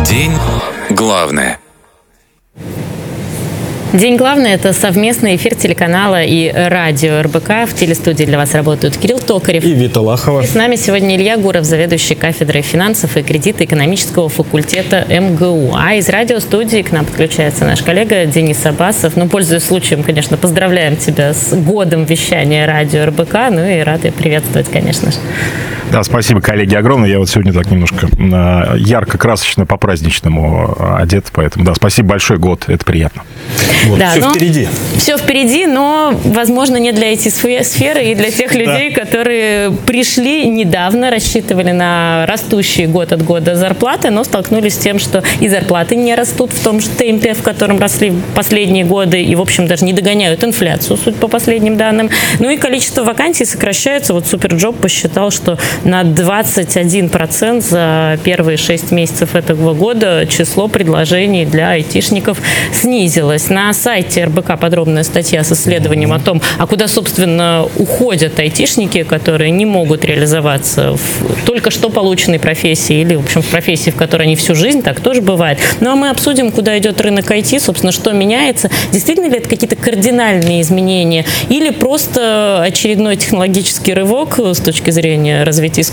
День главное. День главный – это совместный эфир телеканала и радио РБК. В телестудии для вас работают Кирилл Токарев и Вита Лахова. И с нами сегодня Илья Гуров, заведующий кафедрой финансов и кредита экономического факультета МГУ. А из радиостудии к нам подключается наш коллега Денис Абасов. Пользуясь случаем, конечно, поздравляем тебя с годом вещания радио РБК. И рады приветствовать, конечно же. Да, спасибо, коллеги, огромное. Я сегодня так немножко ярко-красочно, по-праздничному одет, поэтому, да, спасибо большое, год, это приятно. Да, все впереди. Все впереди, но, возможно, не для IT-сферы и для тех людей, которые пришли недавно, рассчитывали на растущие год от года зарплаты, но столкнулись с тем, что и зарплаты не растут в том же темпе, в котором росли последние годы, и, в общем, даже не догоняют инфляцию, судя по последним данным. И количество вакансий сокращается. Суперджоп посчитал, что на 21% за первые 6 месяцев этого года число предложений для айтишников снизилось. На сайте РБК подробная статья с исследованием о том, куда, собственно, уходят айтишники, которые не могут реализоваться в только что полученной профессии или, в общем, в профессии, в которой они всю жизнь, так тоже бывает. А мы обсудим, куда идет рынок IT, собственно, что меняется, действительно ли это какие-то кардинальные изменения или просто очередной технологический рывок с точки зрения развития